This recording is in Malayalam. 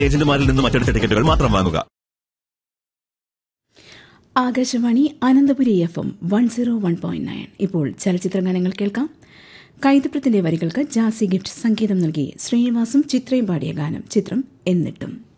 ഏജന്റുമാരിൽ നിന്ന് മറ്റെടുത്ത ടിക്കറ്റുകൾ മാത്രം വാങ്ങുക. ആകാശവാണി അനന്തപുരി FM 101.9. ഇപ്പോൾ ചലച്ചിത്ര ഗാനങ്ങൾ കേൾക്കാം. കൈതപ്രത്തിന്റെ വരികൾക്ക് ജാസി ഗിഫ്റ്റ് സംഗീതം നൽകി ശ്രീനിവാസും ചിത്രയും പാടിയ ഗാനം. ചിത്രം എന്നിട്ടും.